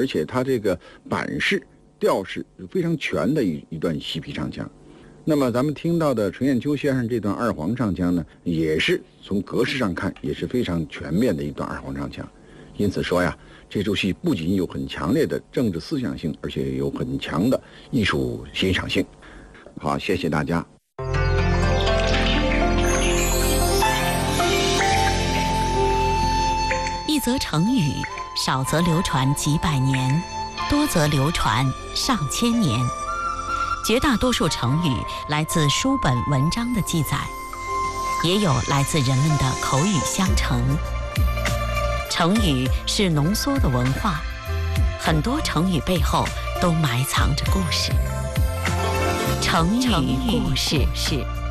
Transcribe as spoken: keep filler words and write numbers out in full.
而且它这个板式、调式非常全的一一段细皮唱腔。那么咱们听到的陈砚秋先生这段二黄唱腔呢，也是从格式上看也是非常全面的一段二黄唱腔。因此说呀，这出戏不仅有很强烈的政治思想性，而且有很强的艺术欣赏性。好，谢谢大家。 一则成语，少则流传几百年，多则流传上千年。绝大多数成语来自书本文章的记载，也有来自人们的口语相承。成语是浓缩的文化，很多成语背后都埋藏着故事。成语故事是。